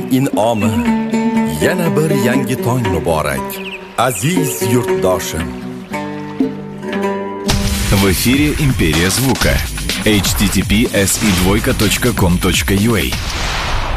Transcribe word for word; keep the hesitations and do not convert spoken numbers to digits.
in'omi, yana bir yangi tong muborak. Aziz yurtdoshim. В эфире «Империя звука». эйч ти ти пи эс и двойка точка ком точка ю а.